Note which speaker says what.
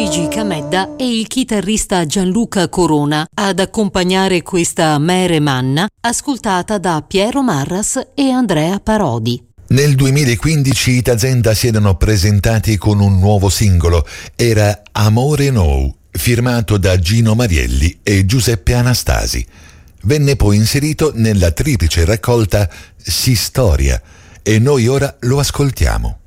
Speaker 1: Gigi Camedda e il chitarrista Gianluca Corona ad accompagnare questa Mere Manna, ascoltata da Piero Marras e Andrea Parodi.
Speaker 2: Nel 2015 i Tazenda si erano presentati con un nuovo singolo, era Amore No, firmato da Gino Marielli e Giuseppe Anastasi. Venne poi inserito nella triplice raccolta Si Storia e noi ora lo ascoltiamo.